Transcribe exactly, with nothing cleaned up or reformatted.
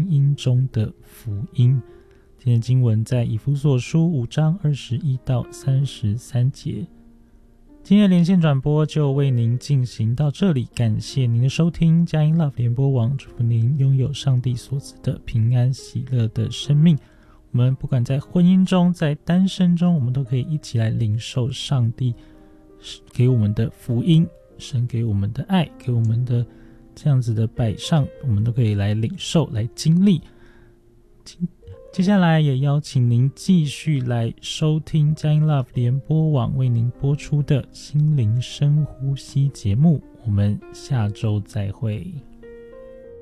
姻中的福音。今天的经文在以弗所书五章二十一到三十三节。今天的连线转播就为您进行到这里，感谢您的收听。佳音 Love 联播网祝福您拥有上帝所赐的平安喜乐的生命。我们不管在婚姻中，在单身中，我们都可以一起来领受上帝给我们的福音，神给我们的爱，给我们的这样子的摆上，我们都可以来领受，来经历。接下来也邀请您继续来收听佳音 Love 联播网为您播出的心灵深呼吸节目，我们下周再会。